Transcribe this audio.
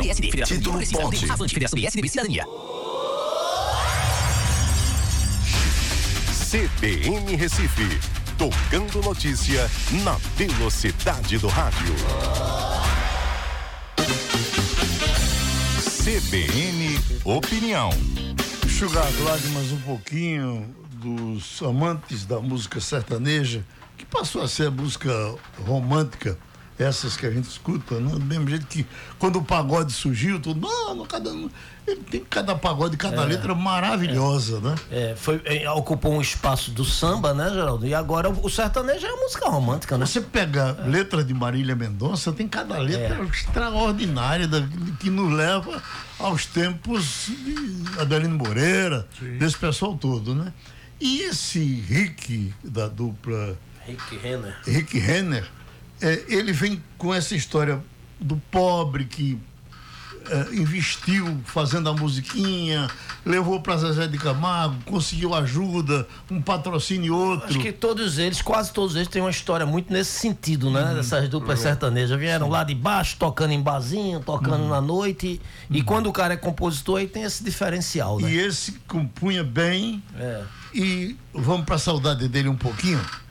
PSD, Federação de Título Progressista, Ponte. Avante, Federação PSDB Cidadania. CBN Recife, tocando notícia na velocidade do rádio. CBN Opinião. Enxugar lágrimas um pouquinho dos amantes da música sertaneja, que passou a ser a música romântica, essas que a gente escuta, né? Do mesmo jeito que quando o pagode surgiu, todo ele tem cada pagode, cada letra maravilhosa, né? Ocupou um espaço do samba, né, Geraldo? E agora o sertanejo é música romântica, né? Você pega letra de Marília Mendonça, tem cada letra extraordinária que nos leva aos tempos de Adelino Moreira, desse pessoal todo, né? E esse Rick, da dupla Rick Renner, ele vem com essa história do pobre que investiu fazendo a musiquinha, levou para Zezé de Camargo, conseguiu ajuda, um patrocínio e outro. Acho que quase todos eles têm uma história muito nesse sentido, né? Dessas duplas sertanejas. Vieram lá de baixo, tocando em barzinho, tocando na noite. E quando o cara é compositor, aí tem esse diferencial, né? E esse compunha bem. E vamos para a saudade dele um pouquinho.